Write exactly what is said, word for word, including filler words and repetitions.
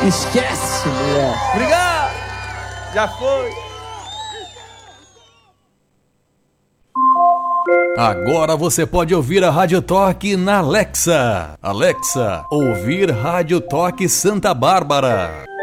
Esquece, mulher. Obrigado. Já foi. Agora você pode ouvir a Rádio Toque na Alexa. Alexa, ouvir Rádio Toque Santa Bárbara.